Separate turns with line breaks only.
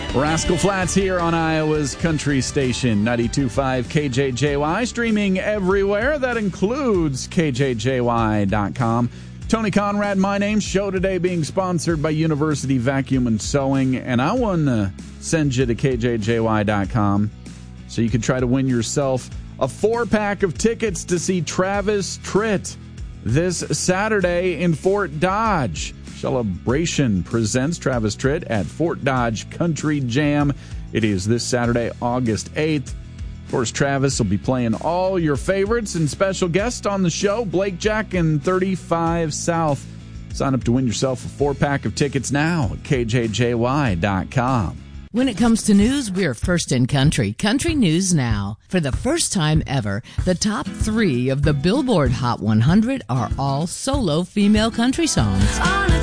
Rascal Flatts here on Iowa's Country Station, 92.5 KJJY, streaming everywhere. That includes KJJY.com. Tony Conrad, my name. Show today being sponsored by University Vacuum and Sewing, and I want to send you to KJJY.com so you can try to win yourself a 4-pack of tickets to see Travis Tritt this Saturday in Fort Dodge. Celebration presents Travis Tritt at Fort Dodge Country Jam. It is this Saturday, August 8th. Of course, Travis will be playing all your favorites and special guests on the show, Blake Jack and 35 South. Sign up to win yourself a 4-pack of tickets now at KJJY.com.
When it comes to news, we're first in country. Country News Now. For the first time ever, the top 3 of the Billboard Hot 100 are all solo female country songs.